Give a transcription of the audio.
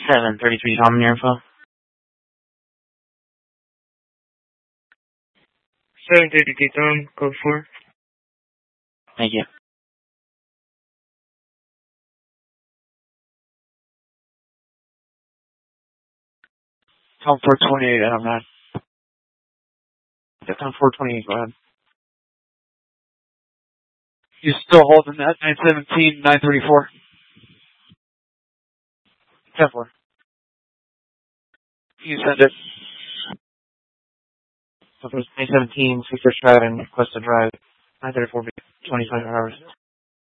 733 Tom, your info. 733 Tom, code 4. Thank you. Tom 428, Adam 9. Tom 428, go ahead. You still holding that 917, 934? 10-4. You send it. So it was 917, 6 drive and request to drive 934, 25 hours.